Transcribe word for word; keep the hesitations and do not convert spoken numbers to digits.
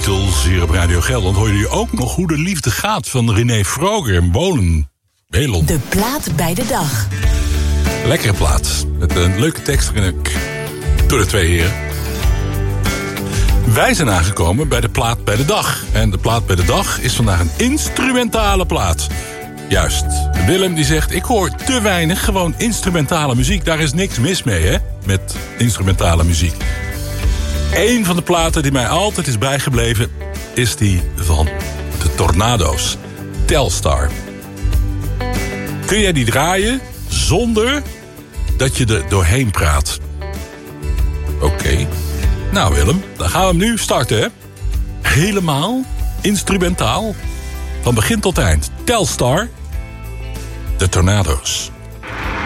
Beatles hier op Radio Gelderland hoor je ook nog Hoe de Liefde Gaat van René Vroger en Bolen. Belon. De plaat bij de dag. Lekkere plaat. Met een leuke tekst door de twee heren. Wij zijn aangekomen bij de plaat bij de dag. En de plaat bij de dag is vandaag een instrumentale plaat. Juist. Willem die zegt, ik hoor te weinig gewoon instrumentale muziek. Daar is niks mis mee, hè? Met instrumentale muziek. Eén van de platen die mij altijd is bijgebleven is die van de Tornado's. Telstar. Kun jij die draaien zonder dat je er doorheen praat? Oké. Okay. Nou Willem, dan gaan we hem nu starten, hè? Helemaal instrumentaal. Van begin tot eind. Telstar. De Tornado's.